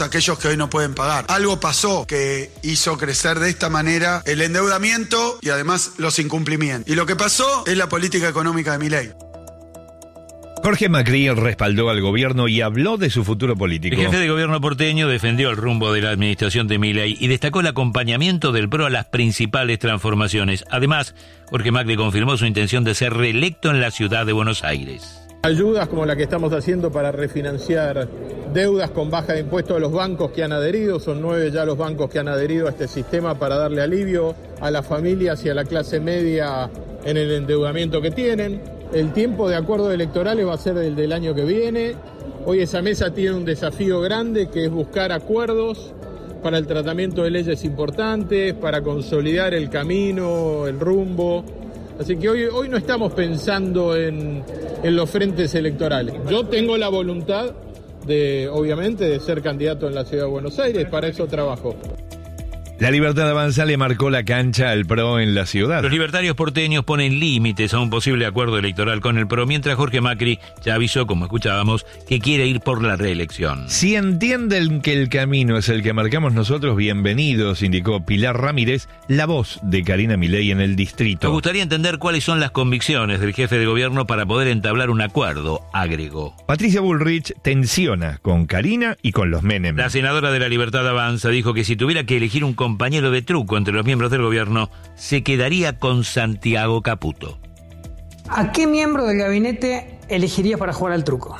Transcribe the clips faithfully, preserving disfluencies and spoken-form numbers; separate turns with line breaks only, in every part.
aquellos que hoy no pueden pagar. Algo pasó que hizo crecer de esta manera el endeudamiento y además los incumplimientos. Y lo que pasó es la política económica de Milei.
Jorge Macri respaldó al gobierno y habló de su futuro político.
El jefe de gobierno porteño defendió el rumbo de la administración de Milei y destacó el acompañamiento del P R O a las principales transformaciones. Además, Jorge Macri confirmó su intención de ser reelecto en la ciudad de Buenos Aires.
Ayudas como la que estamos haciendo para refinanciar deudas con baja de impuestos a los bancos que han adherido. Son nueve ya los bancos que han adherido a este sistema para darle alivio a las familias y a la clase media en el endeudamiento que tienen. El tiempo de acuerdos electorales va a ser el del año que viene. Hoy esa mesa tiene un desafío grande que es buscar acuerdos para el tratamiento de leyes importantes, para consolidar el camino, el rumbo. Así que hoy, hoy no estamos pensando en, en los frentes electorales. Yo tengo la voluntad de, obviamente, de ser candidato en la ciudad de Buenos Aires, para eso trabajo.
La Libertad Avanza le marcó la cancha al P R O en la ciudad.
Los libertarios porteños ponen límites a un posible acuerdo electoral con el P R O, mientras Jorge Macri ya avisó, como escuchábamos, que quiere ir por la reelección.
Si entienden que el camino es el que marcamos nosotros, bienvenidos, indicó Pilar Ramírez, la voz de Karina Milei en el distrito.
Me gustaría entender cuáles son las convicciones del jefe de gobierno para poder entablar un acuerdo, agregó.
Patricia Bullrich tensiona con Karina y con los Menem.
La senadora de la Libertad Avanza dijo que si tuviera que elegir un compañero de truco entre los miembros del gobierno, se quedaría con Santiago Caputo.
¿A qué miembro del gabinete elegirías para jugar al truco?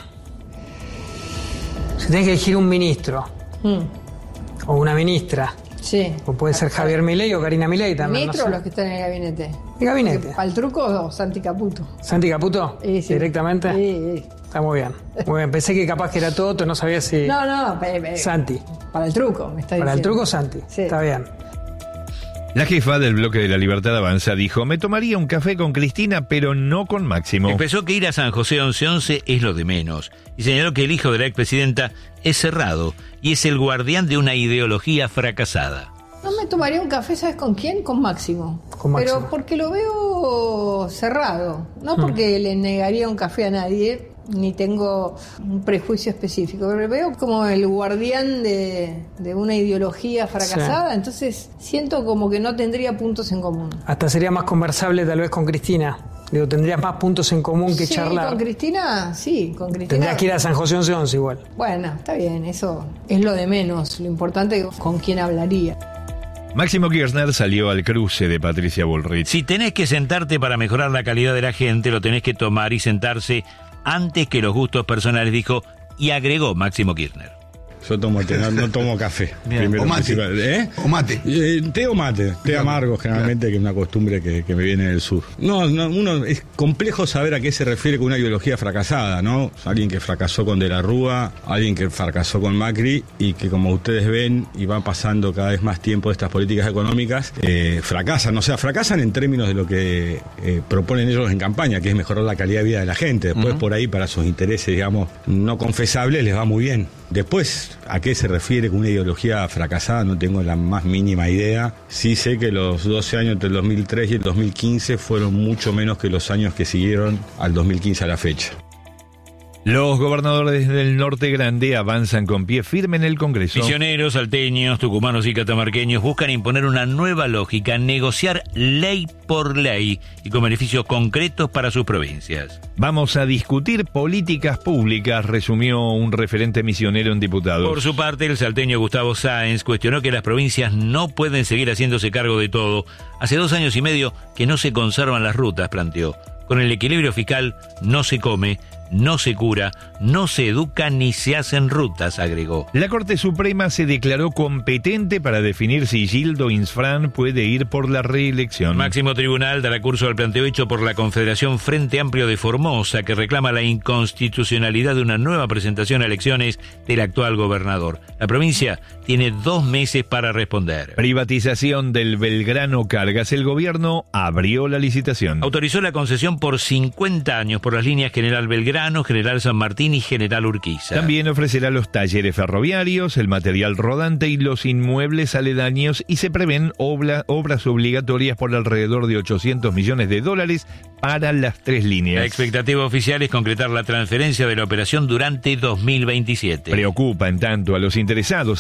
Si tenés que elegir un ministro mm. o una ministra,
sí.
o puede ser Javier Milei o Karina Milei también.
¿Ministro
no
o
sé.
los que están en el gabinete?
¿El gabinete?
¿Al truco o Santi Caputo?
¿Santi Caputo?
Sí, sí.
¿Directamente?
Sí, sí.
Está muy bien. Muy bien. Pensé que capaz que era Toto, no sabía si...
No, no. Pe, pe,
Santi.
Para el truco, me está diciendo.
Para el truco, Santi.
Sí.
Está bien.
La jefa del bloque de la Libertad Avanza dijo: me tomaría un café con Cristina, pero no con Máximo.
Expresó que ir a San José once once es lo de menos y señaló que el hijo de la expresidenta es cerrado y es el guardián de una ideología fracasada.
No me tomaría un café, ¿sabes con quién? Con Máximo.
Con Máximo.
Pero porque lo veo cerrado, no porque hmm. le negaría un café a nadie, ni tengo un prejuicio específico, pero lo veo como el guardián de, de una ideología fracasada, sí. Entonces siento como que no tendría puntos en común.
Hasta sería más conversable tal vez con Cristina. Digo, tendrías más puntos en común que
sí,
charlar.
Con Cristina, sí, con Cristina.
Tendrías que ir a San José once once igual.
Bueno, está bien, eso es lo de menos. Lo importante es con quién hablaría.
Máximo Kirchner salió al cruce de Patricia Bullrich.
Si tenés que sentarte para mejorar la calidad de la gente, lo tenés que tomar y sentarse antes que los gustos personales, dijo, y agregó Máximo Kirchner.
Yo tomo té, no, no tomo café.
O mate.
¿Eh?
O mate.
Eh, té o mate. Té amargo, generalmente, que es una costumbre que, que me viene del sur. No, no, uno es complejo saber a qué se refiere con una ideología fracasada, ¿no? Alguien que fracasó con De la Rúa, alguien que fracasó con Macri y que, como ustedes ven, y va pasando cada vez más tiempo de estas políticas económicas, eh, fracasan. O sea, fracasan en términos de lo que eh, proponen ellos en campaña, que es mejorar la calidad de vida de la gente. Después, uh-huh. por ahí, para sus intereses, digamos, no confesables, les va muy bien. Después, ¿a qué se refiere con una ideología fracasada? No tengo la más mínima idea. Sí sé que los doce años entre el dos mil tres y el dos mil quince fueron mucho menos que los años que siguieron al dos mil quince a la fecha.
Los gobernadores del Norte Grande avanzan con pie firme en el Congreso.
Misioneros, salteños, tucumanos y catamarqueños buscan imponer una nueva lógica, negociar ley por ley y con beneficios concretos para sus provincias.
Vamos a discutir políticas públicas, resumió un referente misionero en diputados.
Por su parte, el salteño Gustavo Sáenz cuestionó que las provincias no pueden seguir haciéndose cargo de todo. Hace dos años y medio que no se conservan las rutas, planteó. Con el equilibrio fiscal no se come, no se cura, no se educa ni se hacen rutas, agregó.
La Corte Suprema se declaró competente para definir si Gildo Insfrán puede ir por la reelección.
Máximo Tribunal dará curso al planteo hecho por la Confederación Frente Amplio de Formosa, que reclama la inconstitucionalidad de una nueva presentación a elecciones del actual gobernador. La provincia tiene dos meses para responder.
Privatización del Belgrano Cargas. El gobierno abrió la licitación.
Autorizó la concesión por cincuenta años por las líneas General Belgrano, Belgrano, General San Martín y General Urquiza.
También ofrecerá los talleres ferroviarios, el material rodante y los inmuebles aledaños, y se prevén obra, obras obligatorias por alrededor de ochocientos millones de dólares para las tres líneas.
La expectativa oficial es concretar la transferencia de la operación durante dos mil veintisiete.
Preocupa, en tanto, a los interesados